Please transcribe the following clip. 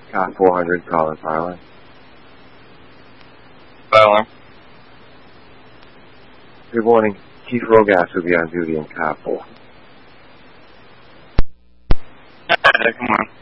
Car 400, calling fire alarm. Fire alarm. Good morning. Chief Rogas will be on duty in car 4. Come on.